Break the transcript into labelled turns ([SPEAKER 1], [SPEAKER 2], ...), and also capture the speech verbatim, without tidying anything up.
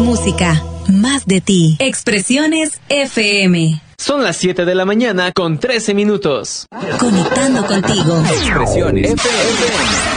[SPEAKER 1] música, más de ti. Expresiones F M.
[SPEAKER 2] Son las siete de la mañana con trece minutos.
[SPEAKER 1] Conectando contigo.
[SPEAKER 2] Expresiones F M.